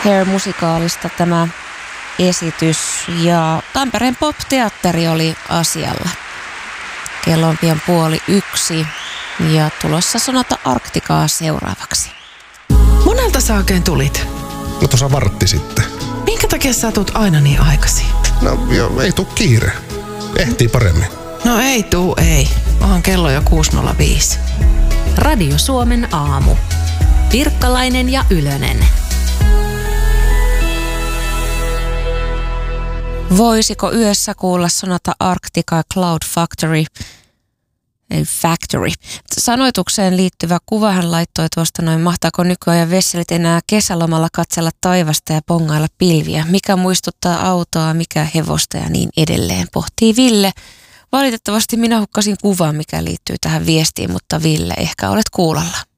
Hair-musikaalista tämä esitys ja Tampereen Pop-teatteri oli asialla. Kello on pian 12:30 ja tulossa Sonata Arcticaa seuraavaksi. Monelta sä oikein tulit? No tuossa vartti sitten. Minkä takia sä tuut aina niin aikaisin? No joo, ei tuu kiire. Ehtii paremmin. No ei. Onhan kello jo 6.05. Radio Suomen aamu. Pirkkalainen ja Ylönen. Voisiko yössä kuulla Sonata Arctica Cloud Factory? Sanoitukseen liittyvä kuva hän laittoi tuosta noin, mahtaako nykyajan vesselit enää kesälomalla katsella taivasta ja pongailla pilviä? Mikä muistuttaa autoa, mikä hevosta ja niin edelleen, pohtii Ville. Valitettavasti minä hukkasin kuvaa, mikä liittyy tähän viestiin, mutta Ville, ehkä olet kuulolla.